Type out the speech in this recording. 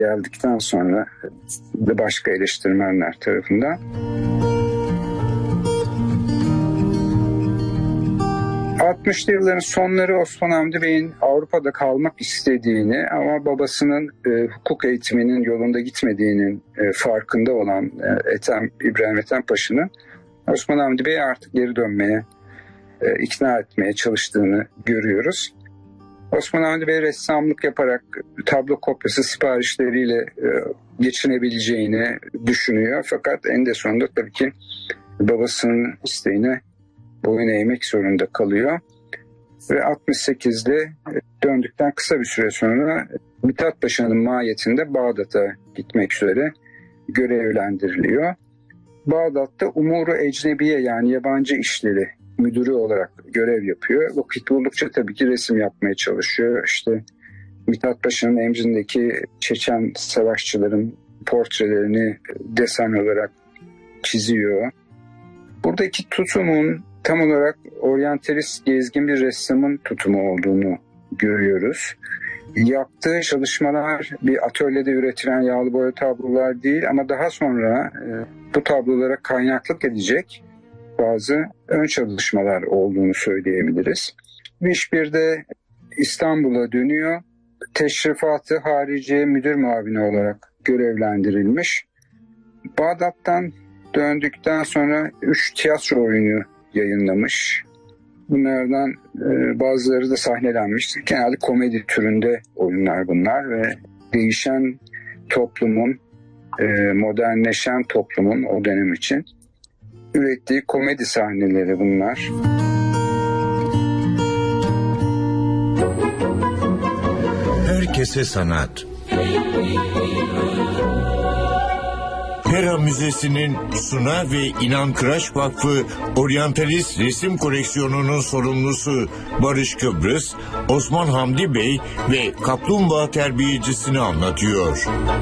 geldikten sonra da başka eleştirmenler tarafından. ...60'lı yılların sonları Osman Hamdi Bey'in Avrupa'da kalmak istediğini ama babasının hukuk eğitiminin yolunda gitmediğinin farkında olan İbrahim Ethem Paşa'nın Osman Hamdi Bey'e artık geri dönmeye, ikna etmeye çalıştığını görüyoruz. Osman Hamdi Bey ressamlık yaparak tablo kopyası siparişleriyle geçinebileceğini düşünüyor. Fakat eninde sonunda tabii ki babasının isteğine boyun eğmek zorunda kalıyor. Ve 68'de döndükten kısa bir süre sonra Mithat Paşa'nın mahiyetinde Bağdat'a gitmek üzere görevlendiriliyor. Bağdat'ta Umuru Ecnebiye yani yabancı işleri müdürü olarak görev yapıyor. Vakit buldukça tabii ki resim yapmaya çalışıyor. İşte Mithat Paşa'nın emrindeki Çeçen savaşçıların portrelerini desen olarak çiziyor. Buradaki tutumun tam olarak oryantalist gezgin bir ressamın tutumu olduğunu görüyoruz. Yaptığı çalışmalar bir atölyede üretilen yağlı boya tablolar değil ama daha sonra bu tablolara kaynaklık edecek bazı ön çalışmalar olduğunu söyleyebiliriz. Vişbir'de İstanbul'a dönüyor. Teşrifatı Hariciye Müdür Muavini olarak görevlendirilmiş. Bağdat'tan döndükten sonra 3 tiyatro oyunu yayınlamış. Bunlardan bazıları da sahnelenmiş. Genelde komedi türünde oyunlar bunlar ve değişen toplumun, modernleşen toplumun o dönem için ürettiği komedi sahneleri bunlar. Herkese sanat. Pera Müzesi'nin Suna ve İnan Kıraç Vakfı Oryantalist Resim Koleksiyonu'nun sorumlusu Barış Kıbrıs, Osman Hamdi Bey ve kaplumbağa terbiyecisini anlatıyor.